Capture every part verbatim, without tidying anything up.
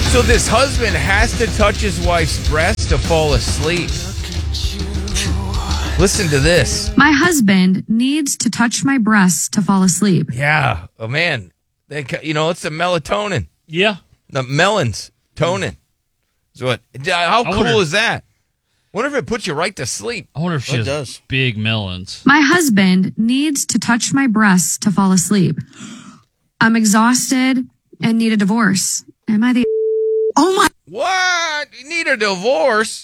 So this husband has to touch his wife's breast to fall asleep. Listen to this. My husband needs to touch my breasts to fall asleep. Yeah. Oh, man. They, you know, it's the melatonin. Yeah. The melons. Tonin. So what? How I cool wonder- is that? Wonder if it puts you right to sleep. I wonder if she It has does. big melons. My husband needs to touch my breasts to fall asleep. I'm exhausted and need a divorce. Am I the... Oh my... What? You need a divorce?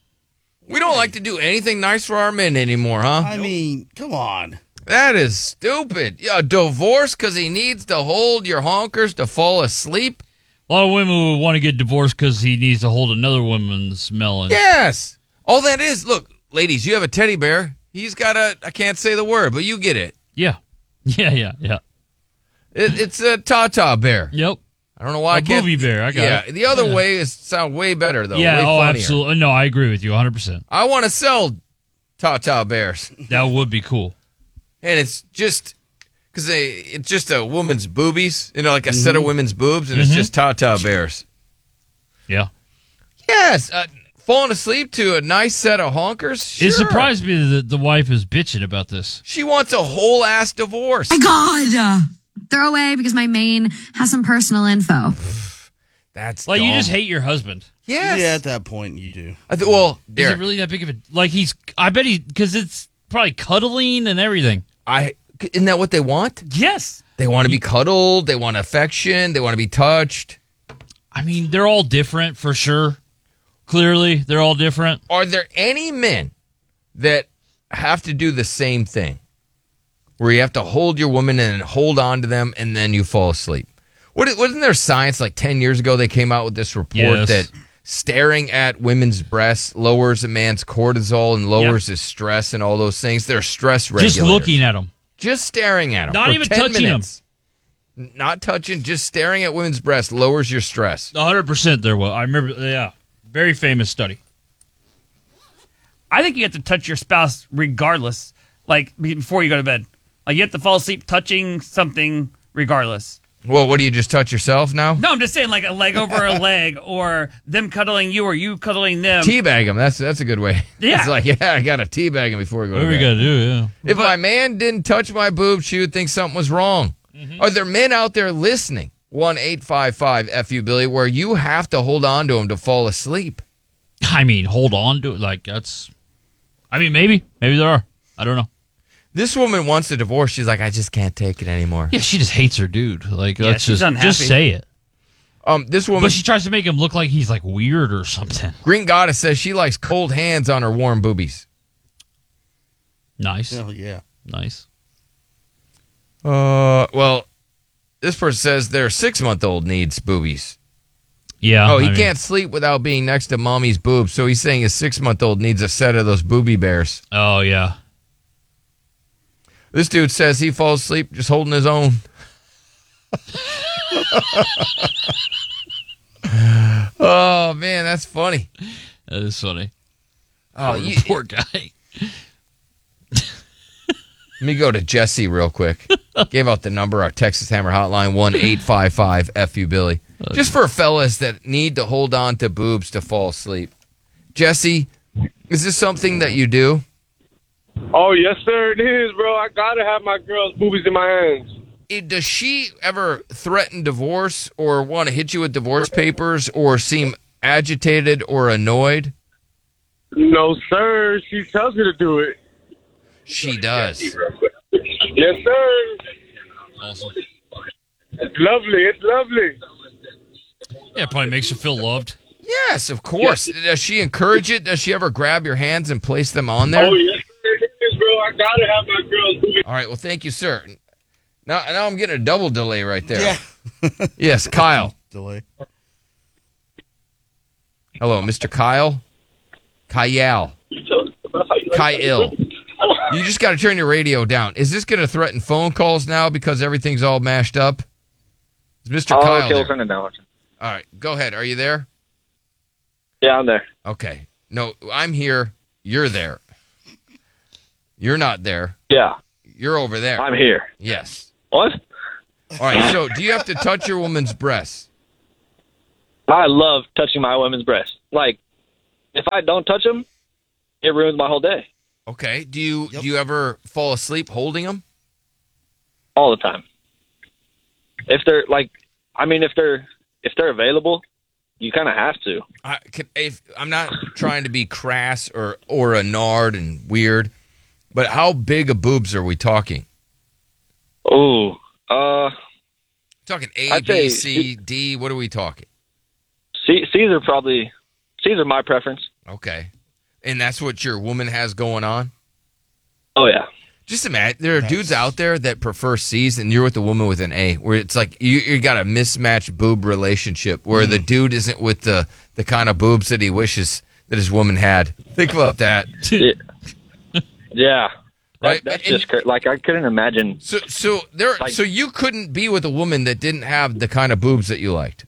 We don't like to do anything nice for our men anymore, huh? I mean, come on. That is stupid. Yeah, a divorce because he needs to hold your honkers to fall asleep? A lot of women would want to get divorced because he needs to hold another woman's melon. Yes. All that is, look, ladies, you have a teddy bear. He's got a, I can't say the word, but you get it. Yeah. Yeah, yeah, yeah. it it's a Tata bear. Yep. I don't know why A I can't. booby bear, I got yeah, it. the other Yeah. way is sound way better, though. yeah, way oh, funnier. absolutely. No, I agree with you one hundred percent. I want to sell Tata bears. That would be cool. And it's just because it's just a woman's boobies, you know, like a set of women's boobs, and it's Mhm. just Tata bears. Yeah. Yes, uh, falling asleep to a nice set of honkers. Sure. It surprised me that the wife is bitching about this. She wants a whole ass divorce. My God! Throw away because my main has some personal info. That's Like, you dumb. just hate your husband. Yes. Yeah, at that point, you do. I th- well, Is Derek, it really that big of a... Like, he's... I bet he... Because it's probably cuddling and everything. I isn't that what they want? Yes. They want to be cuddled. They want affection. They want to be touched. I mean, they're all different for sure. Clearly, they're all different. Are there any men that have to do the same thing, where you have to hold your woman and hold on to them, and then you fall asleep? What, wasn't there science like ten years ago? They came out with this report Yes. that staring at women's breasts lowers a man's cortisol and lowers his stress and all those things. They're stress regulators. Just looking at them. Just staring at them. Not for even ten touching minutes. Not touching, just staring at women's breasts lowers your stress. one hundred percent there was. I remember, yeah. Very famous study. I think you have to touch your spouse regardless, like before you go to bed. Like you have to fall asleep touching something regardless. Well, what do you just touch yourself now? No, I'm just saying like a leg over a leg or them cuddling you or you cuddling them. Teabag him. That's that's a good way. Yeah. It's like, yeah, I got to teabag him before we go What to do we bed. got to do, yeah. If my man didn't touch my boob, she would think something was wrong. Mm-hmm. Are there men out there listening? one eight five five F U Billy, where you have to hold on to him to fall asleep. I mean, hold on to it. Like, that's... I mean, maybe. Maybe there are. I don't know. This woman wants a divorce. She's like, I just can't take it anymore. Yeah, she just hates her dude. Like, Yeah, let's she's just, unhappy. just say it. Um, this woman, But she tries to make him look like he's, like, weird or something. Green Goddess, says she likes cold hands on her warm boobies. Nice. Hell yeah. Nice. Uh, well, this person says their six-month-old needs boobies. Yeah. Oh, he I mean, can't sleep without being next to mommy's boobs, so he's saying his six-month-old needs a set of those booby bears. Oh, yeah. This dude says he falls asleep just holding his own. Oh, man, that's funny. That is funny. Oh, Poor, you, poor guy. let me go to Jesse real quick. Gave out the number, our Texas Hammer hotline, one eight five five F U Billy. Just for fellas that need to hold on to boobs to fall asleep. Jesse, is this something that you do? Oh, yes, sir, it is, bro. I gotta have my girl's boobies in my hands. It- does she ever threaten divorce or want to hit you with divorce papers or seem agitated or annoyed? No, sir. She tells me to do it. She does. Yes, sir. Awesome. It's lovely. It's lovely. Yeah, probably makes you feel loved. Yes, of course. Does she encourage it? Does she ever grab your hands and place them on there? Oh, yes, sir, it is, bro. I gotta have my girl's boobies. All right, well, thank you, sir. Now, now I'm getting a double delay right there. Yeah. Yes, Kyle. Delay. Hello, Mister Kyle. Kyle. Kyle. You just got to turn your radio down. Is this going to threaten phone calls now because everything's all mashed up? Is Mister Oh, Kyle okay, we'll there? turn it down. All right, go ahead. Are you there? Yeah, I'm there. Okay. No, I'm here. You're there. You're not there. Yeah, You're over there. I'm here. Yes. What? All right, so do you have to touch your woman's breasts? I love touching my women's breasts. Like, if I don't touch them, it ruins my whole day. Okay. Do you Yep. do you ever fall asleep holding them? All the time. If they're like, I mean, if they're if they're available, you kind of have to. I, can, if, I'm not trying to be crass or, or a nard and weird, but how big of boobs are we talking? Ooh, uh, Talking A, I'd B, say- C, D. What are we talking? C, C's are probably C's are my preference. Okay. And that's what your woman has going on? Oh yeah, Just imagine, there are dudes out there that prefer C's and you're with a woman with an A, where it's like you, you got a mismatched boob relationship where the dude isn't with the, the kind of boobs that he wishes that his woman had. Think about that. yeah. yeah. That, Right, That's and- just cra- like I couldn't imagine. So so there Like- so you couldn't be with a woman that didn't have the kind of boobs that you liked.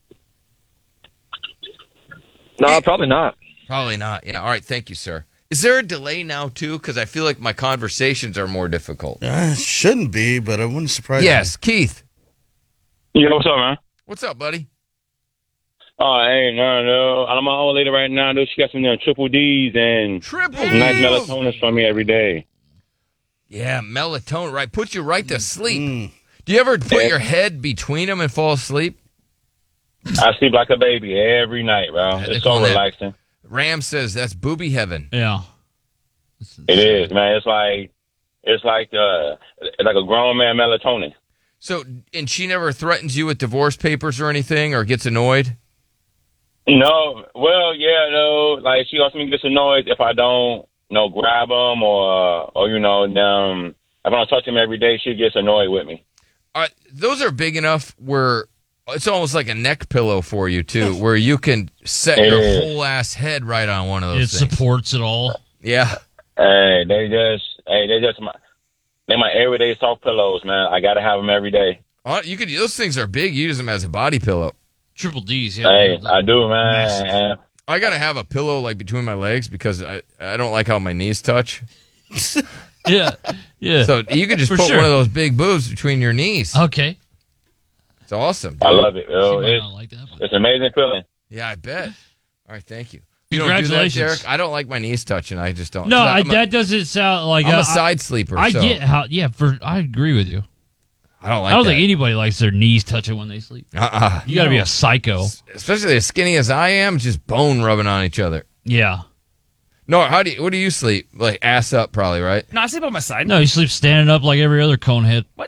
No, probably not. Probably not. Yeah. All right. Thank you, sir. Is there a delay now too? Because I feel like my conversations are more difficult. Uh, it shouldn't be, but it wouldn't surprise Yes, Keith. Yo, what's up, man? What's up, buddy? Oh, hey, no, no. I'm my old lady right now, though. She got some damn triple D's and Triple some nice D's. melatonin for me every day. Yeah, melatonin. Right, puts you right to sleep. Mm. Do you ever put Yeah. your head between them and fall asleep? I sleep like a baby every night, bro. Yeah, they It's call so that- relaxing. Ram says that's booby heaven. Yeah. It is, man. It's like it's like uh like a grown man melatonin. So, and she never threatens you with divorce papers or anything, or gets annoyed. No, well, yeah, no. Like she also gets annoyed if I don't, you know, grab them or or you know, um, if I don't touch them every day, she gets annoyed with me. All right, those are big enough where it's almost like a neck pillow for you too, where you can set It your is. whole ass head right on one of It those things. supports it all. Yeah. Hey, they just, hey, they just my, they my everyday soft pillows, man. I gotta have them every day. Oh, you could. Those things are big. You use them as a body pillow. Triple D's, yeah. Hey, I do, man. I gotta have a pillow like between my legs because I, I don't like how my knees touch. Yeah. Yeah. So you could just For put sure. one of those big boobs between your knees. Okay. It's awesome. I love it, She yo. might It's not like that, but- it's an amazing feeling. Yeah, I bet. All right, thank you. You don't do that, Congratulations. Derek? I don't like my knees touching. I just don't. No, I, I'm a, that doesn't sound like I'm uh, a side sleeper. I so get how. Yeah, for I agree with you. I don't like. I don't that. think anybody likes their knees touching when they sleep. Uh-uh. You got to be a psycho. Especially as skinny as I am, just bone rubbing on each other. Yeah. No, how do you? What do you sleep? Like ass up, probably, right? No, I sleep on my side. No, you sleep standing up like every other conehead. What?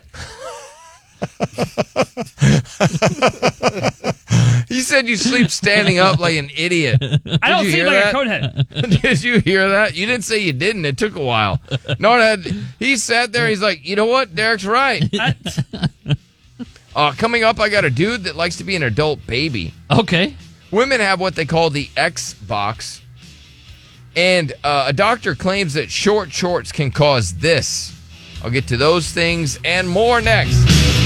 You said you sleep standing up like an idiot. I don't you sleep hear like that? a conehead. Did you hear that? You didn't say you didn't. It took a while. No, that, he sat there. He's like, you know what? Derek's right. I- Uh, coming up, I got a dude that likes to be an adult baby. Okay. Women have what they call the X box, and uh, a doctor claims that short shorts can cause this. I'll get to those things and more next.